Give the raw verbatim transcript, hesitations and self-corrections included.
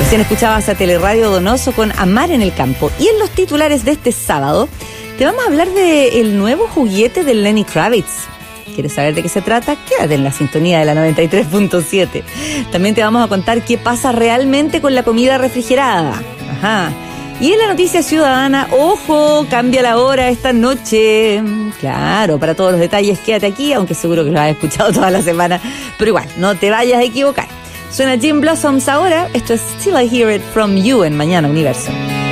Recién escuchabas a Teleradio Donoso con Amar en el Campo. Y en los titulares de este sábado te vamos a hablar del nuevo juguete de Lenny Kravitz. ¿Quieres saber de qué se trata? Quédate en la sintonía de la noventa y tres punto siete. También te vamos a contar qué pasa realmente con la comida refrigerada. Ajá. Y en la noticia ciudadana, ¡ojo! Cambia la hora esta noche. Claro, para todos los detalles quédate aquí, aunque seguro que lo has escuchado toda la semana. Pero igual, no te vayas a equivocar. Suena Jim Blossoms ahora. Esto es Till I Hear It From You en Mañana Universo.